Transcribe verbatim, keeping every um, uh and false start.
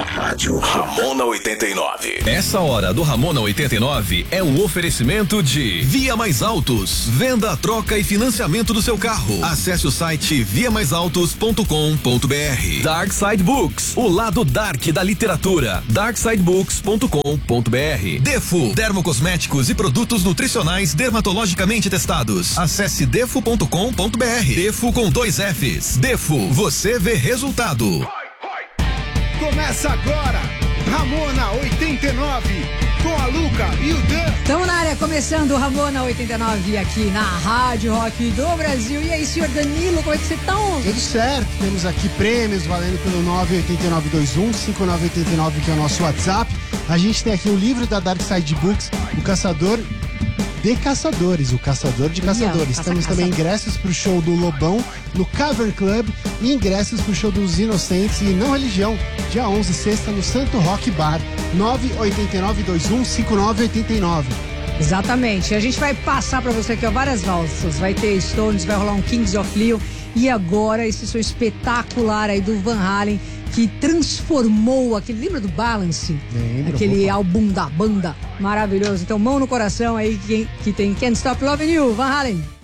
Rádio Ramona oitenta e nove. Essa hora do Ramona oitenta e nove é um oferecimento de Via Mais Autos. Venda, troca e financiamento do seu carro. Acesse o site via mais autos ponto com ponto br. Dark Side Books, o lado dark da literatura. dark side books ponto com ponto br. Defo, dermocosméticos e produtos nutricionais dermatologicamente testados. Acesse defo ponto com ponto br. Defo com dois Fs. Defo, você vê resultado. Começa agora, Ramona oitenta e nove, com a Luca e o Dan. Estamos na área, começando o Ramona oitenta e nove aqui na Rádio Rock do Brasil. E aí, senhor Danilo, como é que você tá? Tudo certo, temos aqui prêmios valendo pelo nove oito nove dois um cinco nove oito nove, que é o nosso WhatsApp. A gente tem aqui o livro da Dark Side Books, O Caçador de Caçadores, o Caçador de Caçadores. Caça, Temos caça. também ingressos pro show do Lobão no Cavern Club e ingressos pro show dos Inocentes e Não Religião, dia onze, sexta, no Santo Rock Bar. Nove oito nove dois um cinco nove oito nove. Exatamente. A gente vai passar pra você aqui, ó, várias valsas. Vai ter Stones, vai rolar um Kings of Leon. E agora esse som espetacular aí do Van Halen, que transformou aquele... Lembra do Balance? Lembro. Aquele Opa. álbum da banda maravilhoso. Então, mão no coração aí, que, que tem Can't Stop Loving You, Van Halen.